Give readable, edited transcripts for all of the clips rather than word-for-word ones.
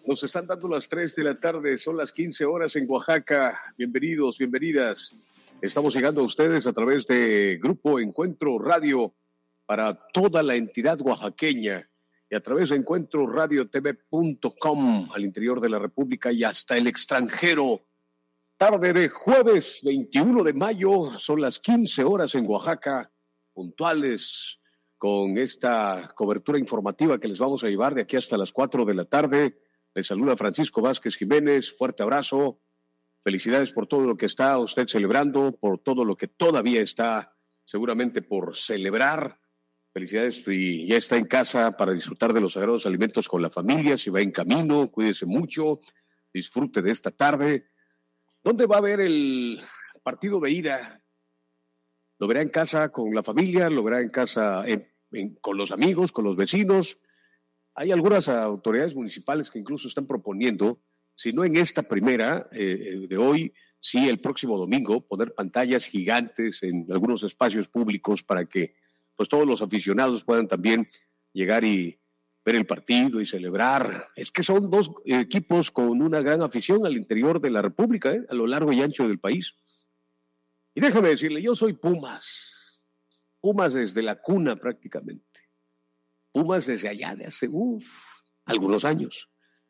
Nos están dando las 3 de la tarde, son las 15 horas en Oaxaca. Bienvenidos, bienvenidas. Estamos llegando a ustedes a través de Grupo Encuentro Radio para toda la entidad oaxaqueña y a través de encuentroradiotv.com al interior de la República y hasta el extranjero. Tarde de jueves 21 de mayo, son las 15 horas en Oaxaca, puntuales con esta cobertura informativa que les vamos a llevar de aquí hasta las 4 de la tarde. Les saluda Francisco Vázquez Jiménez, fuerte abrazo, felicidades por todo lo que está usted celebrando, por todo lo que todavía está seguramente por celebrar. Felicidades y ya está en casa para disfrutar de los sagrados alimentos con la familia. Si va en camino, cuídese mucho, disfrute de esta tarde. ¿Dónde va a ver el partido de ida? ¿Lo verá en casa con la familia? ¿Lo verá en casa con los amigos, con los vecinos? Hay algunas autoridades municipales que incluso están proponiendo, si no en esta primera de hoy, sí el próximo domingo, poner pantallas gigantes en algunos espacios públicos para que pues todos los aficionados puedan también llegar y ver el partido y celebrar. Es que son dos equipos con una gran afición al interior de la República, a lo largo y ancho del país. Y déjame decirle, yo soy Pumas desde la cuna prácticamente. Pumas desde allá de hace algunos años.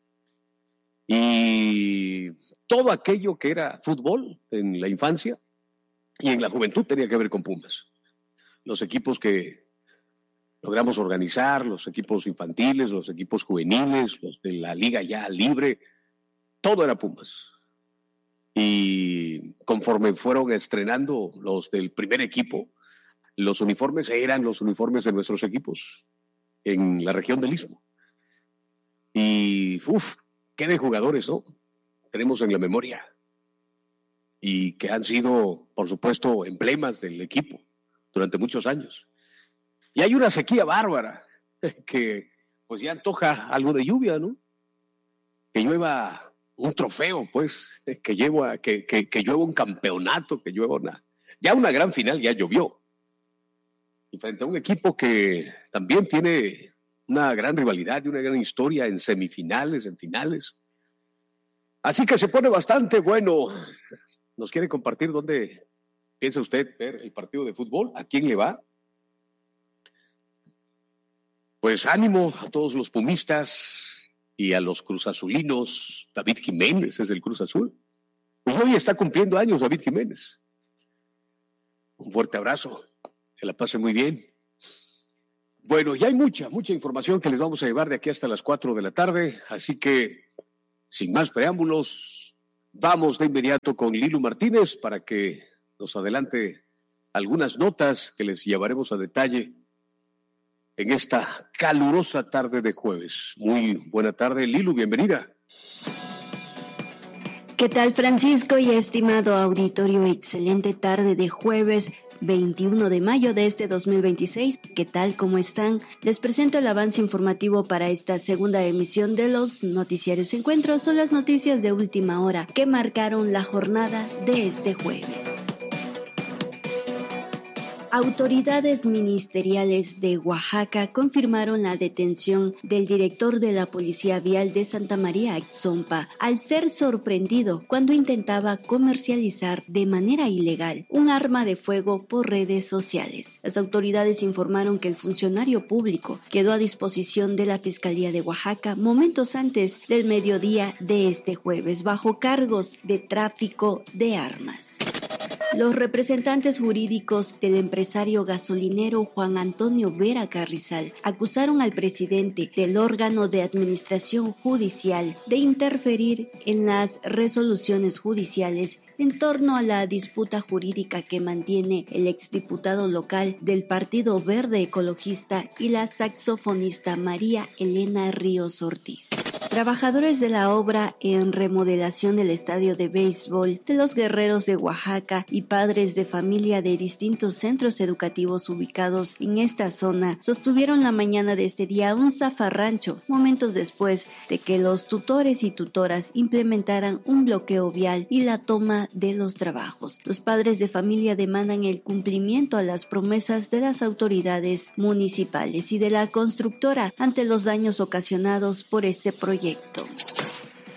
Y todo aquello que era fútbol en la infancia y en la juventud tenía que ver con Pumas. Los equipos que logramos organizar, los equipos infantiles, los equipos juveniles, los de la liga ya libre, todo era Pumas. Y conforme fueron estrenando los del primer equipo, los uniformes eran los uniformes de nuestros equipos en la región del Istmo. Y qué de jugadores, ¿no? Tenemos en la memoria. Y que han sido, por supuesto, emblemas del equipo durante muchos años. Y hay una sequía bárbara que pues ya antoja algo de lluvia, ¿no? Que llueva un trofeo, pues, que llueva un campeonato, que llueva ya una gran final ya llovió. Y frente a un equipo que también tiene una gran rivalidad y una gran historia en semifinales, en finales. Así que se pone bastante bueno. ¿Nos quiere compartir dónde piensa usted ver el partido de fútbol? ¿A quién le va? Pues ánimo a todos los pumistas y a los cruzazulinos. David Jiménez es del Cruz Azul. Pues hoy está cumpliendo años David Jiménez. Un fuerte abrazo. Que la pase muy bien. Bueno, ya hay mucha información que les vamos a llevar de aquí hasta las 4 de la tarde, así que, sin más preámbulos, vamos de inmediato con Lilu Martínez para que nos adelante algunas notas que les llevaremos a detalle en esta calurosa tarde de jueves. Muy buena tarde, Lilu, bienvenida. ¿Qué tal, Francisco y estimado auditorio? Excelente tarde de jueves 21 de mayo de este 2026. ¿Qué tal? ¿Cómo están? Les presento el avance informativo para esta segunda emisión de los Noticiarios Encuentros. Son las noticias de última hora que marcaron la jornada de este jueves. Autoridades ministeriales de Oaxaca confirmaron la detención del director de la Policía Vial de Santa María Axompa al ser sorprendido cuando intentaba comercializar de manera ilegal un arma de fuego por redes sociales. Las autoridades informaron que el funcionario público quedó a disposición de la Fiscalía de Oaxaca momentos antes del mediodía de este jueves bajo cargos de tráfico de armas. Los representantes jurídicos del empresario gasolinero Juan Antonio Vera Carrizal acusaron al presidente del órgano de administración judicial de interferir en las resoluciones judiciales en torno a la disputa jurídica que mantiene el exdiputado local del Partido Verde Ecologista y la saxofonista María Elena Ríos Ortiz. Trabajadores de la obra en remodelación del estadio de béisbol de los Guerreros de Oaxaca y padres de familia de distintos centros educativos ubicados en esta zona sostuvieron la mañana de este día un zafarrancho, momentos después de que los tutores y tutoras implementaran un bloqueo vial y la toma de los trabajos. Los padres de familia demandan el cumplimiento a las promesas de las autoridades municipales y de la constructora ante los daños ocasionados por este proyecto.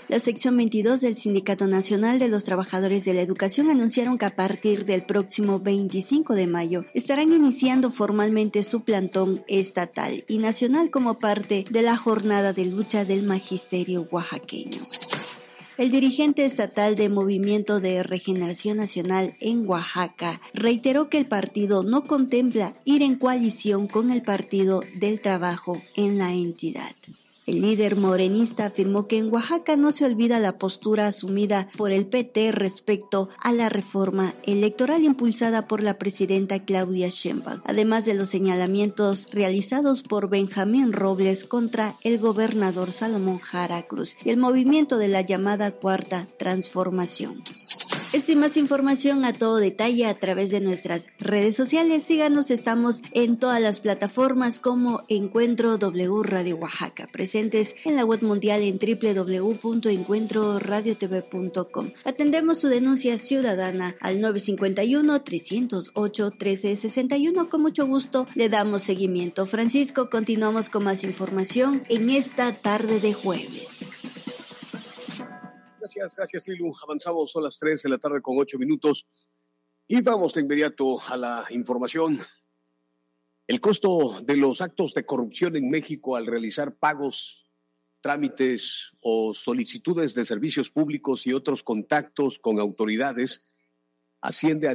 La sección 22 del Sindicato Nacional de los Trabajadores de la Educación anunciaron que a partir del próximo 25 de mayo estarán iniciando formalmente su plantón estatal y nacional como parte de la jornada de lucha del magisterio oaxaqueño. El dirigente estatal de Movimiento de Regeneración Nacional en Oaxaca reiteró que el partido no contempla ir en coalición con el Partido del Trabajo en la entidad. El líder morenista afirmó que en Oaxaca no se olvida la postura asumida por el PT respecto a la reforma electoral impulsada por la presidenta Claudia Sheinbaum, además de los señalamientos realizados por Benjamín Robles contra el gobernador Salomón Jara Cruz y el movimiento de la llamada Cuarta Transformación. Esta y más información a todo detalle a través de nuestras redes sociales. Síganos, estamos en todas las plataformas como Encuentro W Radio Oaxaca, presentes en la web mundial en www.encuentroradiotv.com. Atendemos su denuncia ciudadana al 951-308-1361. Con mucho gusto le damos seguimiento. Francisco, continuamos con más información en esta tarde de jueves. Gracias, Lilu. Avanzamos, son las 3 de la tarde con 8 minutos. Y vamos de inmediato a la información. El costo de los actos de corrupción en México al realizar pagos, trámites o solicitudes de servicios públicos y otros contactos con autoridades asciende a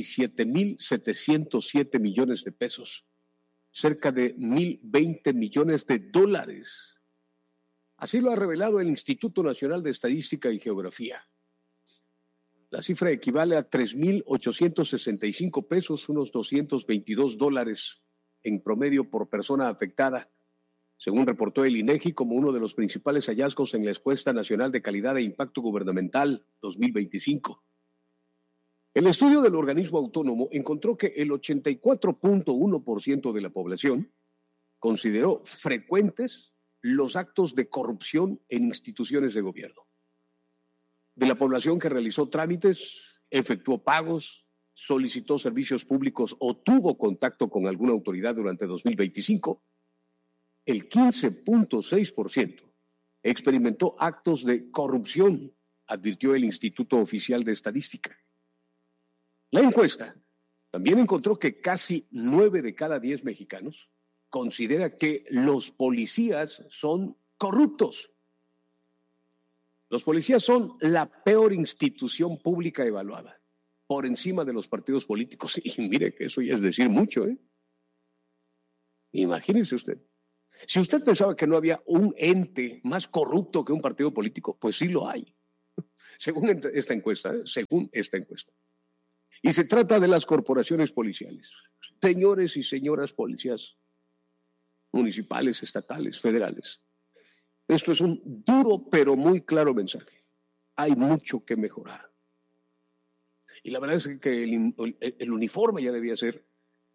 17,707 millones de pesos, cerca de 1,020 millones de dólares. Así lo ha revelado el Instituto Nacional de Estadística y Geografía. La cifra equivale a 3,865 pesos, unos 222 dólares en promedio por persona afectada, según reportó el INEGI como uno de los principales hallazgos en la Encuesta Nacional de Calidad e Impacto Gubernamental 2025. El estudio del organismo autónomo encontró que el 84.1% de la población consideró frecuentes los actos de corrupción en instituciones de gobierno. De la población que realizó trámites, efectuó pagos, solicitó servicios públicos o tuvo contacto con alguna autoridad durante 2025, el 15.6% experimentó actos de corrupción, advirtió el Instituto Oficial de Estadística. La encuesta también encontró que casi 9 de cada 10 mexicanos considera que los policías son corruptos. Los policías son la peor institución pública evaluada, por encima de los partidos políticos. Y mire que eso ya es decir mucho, ¿eh? Imagínese usted. Si usted pensaba que no había un ente más corrupto que un partido político, pues sí lo hay, según esta encuesta, según esta encuesta. Y se trata de las corporaciones policiales. Señores y señoras policías municipales, estatales, federales. Esto es un duro pero muy claro mensaje. Hay mucho que mejorar. Y la verdad es que el uniforme ya debía ser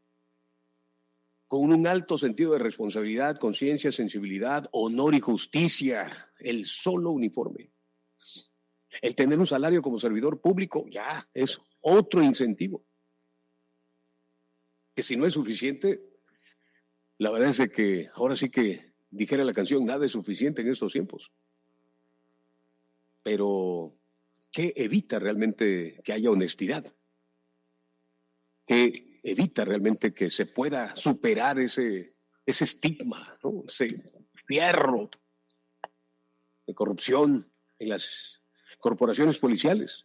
con un alto sentido de responsabilidad, conciencia, sensibilidad, honor y justicia. El solo uniforme. El tener un salario como servidor público ya es otro incentivo. Que si no es suficiente, la verdad es que ahora sí que dijera la canción, nada es suficiente en estos tiempos. Pero, ¿qué evita realmente que haya honestidad? ¿Qué evita realmente que se pueda superar ese estigma, ¿no? Ese fierro de corrupción en las corporaciones policiales?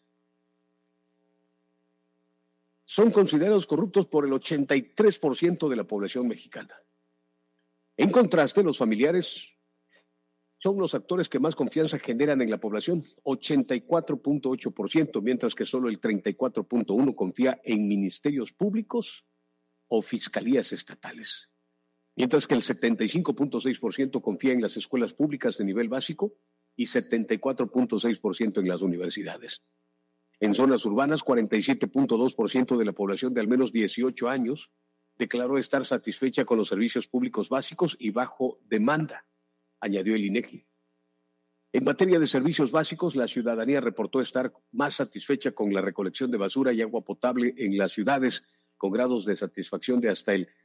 Son considerados corruptos por el 83% de la población mexicana. En contraste, los familiares son los actores que más confianza generan en la población, 84.8%, mientras que solo el 34.1% confía en ministerios públicos o fiscalías estatales, mientras que el 75.6% confía en las escuelas públicas de nivel básico y 74.6% en las universidades. En zonas urbanas, 47.2% de la población de al menos 18 años declaró estar satisfecha con los servicios públicos básicos y bajo demanda, añadió el INEGI. En materia de servicios básicos, la ciudadanía reportó estar más satisfecha con la recolección de basura y agua potable en las ciudades, con grados de satisfacción de hasta el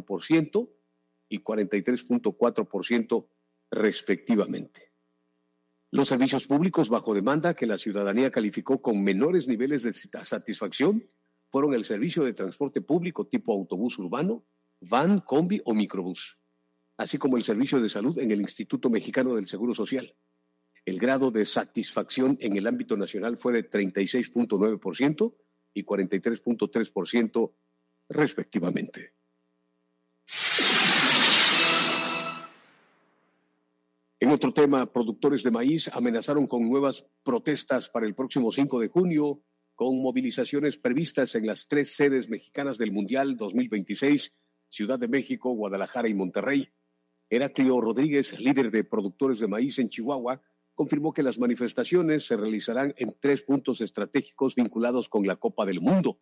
71.4% y 43.4% respectivamente. Los servicios públicos bajo demanda que la ciudadanía calificó con menores niveles de satisfacción fueron el servicio de transporte público tipo autobús urbano, van, combi o microbús, así como el servicio de salud en el Instituto Mexicano del Seguro Social. El grado de satisfacción en el ámbito nacional fue de 36.9% y 43.3% respectivamente. En otro tema, productores de maíz amenazaron con nuevas protestas para el próximo 5 de junio, con movilizaciones previstas en las 3 sedes mexicanas del Mundial 2026, Ciudad de México, Guadalajara y Monterrey. Heraclio Rodríguez, líder de productores de maíz en Chihuahua, confirmó que las manifestaciones se realizarán en 3 puntos estratégicos vinculados con la Copa del Mundo.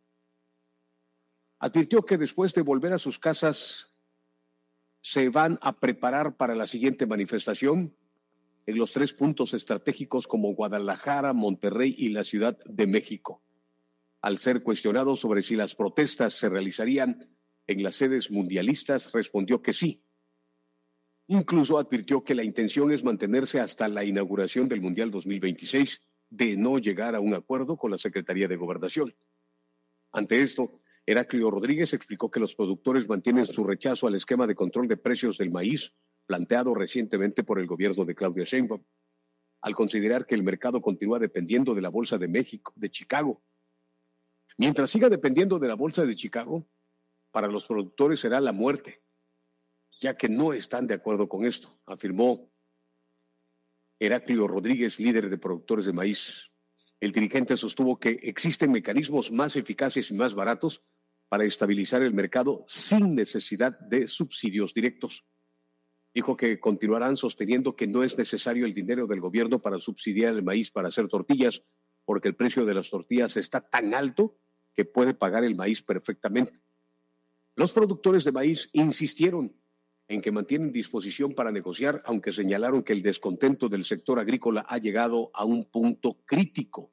Advirtió que después de volver a sus casas se van a preparar para la siguiente manifestación en los 3 puntos estratégicos como Guadalajara, Monterrey y la Ciudad de México. Al ser cuestionado sobre si las protestas se realizarían en las sedes mundialistas, respondió que sí. Incluso advirtió que la intención es mantenerse hasta la inauguración del Mundial 2026, de no llegar a un acuerdo con la Secretaría de Gobernación. Ante esto, Heraclio Rodríguez explicó que los productores mantienen su rechazo al esquema de control de precios del maíz planteado recientemente por el gobierno de Claudia Sheinbaum, al considerar que el mercado continúa dependiendo de la Bolsa de México, de Chicago. Mientras siga dependiendo de la Bolsa de Chicago, para los productores será la muerte, ya que no están de acuerdo con esto, afirmó Heraclio Rodríguez, líder de productores de maíz. El dirigente sostuvo que existen mecanismos más eficaces y más baratos para estabilizar el mercado sin necesidad de subsidios directos. Dijo que continuarán sosteniendo que no es necesario el dinero del gobierno para subsidiar el maíz para hacer tortillas, porque el precio de las tortillas está tan alto que puede pagar el maíz perfectamente. Los productores de maíz insistieron en que mantienen disposición para negociar, aunque señalaron que el descontento del sector agrícola ha llegado a un punto crítico.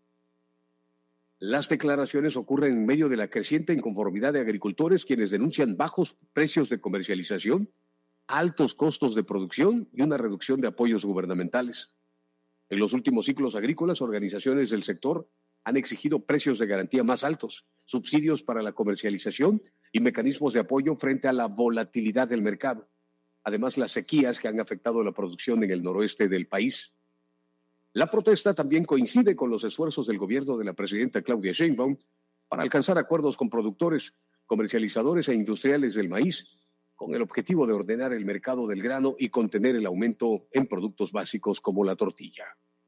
Las declaraciones ocurren en medio de la creciente inconformidad de agricultores, quienes denuncian bajos precios de comercialización, altos costos de producción y una reducción de apoyos gubernamentales. En los últimos ciclos agrícolas, organizaciones del sector han exigido precios de garantía más altos, subsidios para la comercialización y mecanismos de apoyo frente a la volatilidad del mercado. Además, las sequías que han afectado la producción en el noroeste del país. La protesta también coincide con los esfuerzos del gobierno de la presidenta Claudia Sheinbaum para alcanzar acuerdos con productores, comercializadores e industriales del maíz, con el objetivo de ordenar el mercado del grano y contener el aumento en productos básicos como la tortilla.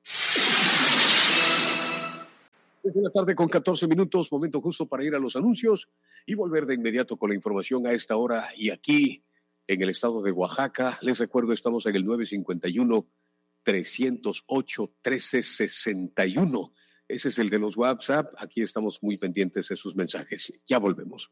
Es la tarde con 14 minutos, momento justo para ir a los anuncios y volver de inmediato con la información a esta hora y aquí en el estado de Oaxaca. Les recuerdo, estamos en el 951-308-1361. Ese es el de los WhatsApp. Aquí estamos muy pendientes de sus mensajes. Ya volvemos.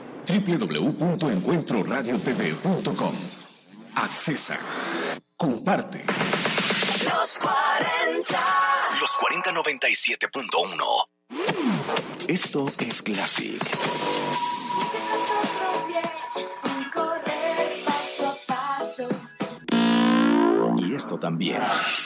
www.encuentroradiotv.com. Accesa. Comparte. Los 40. Los 4097.1. Esto es Classic. Y esto también.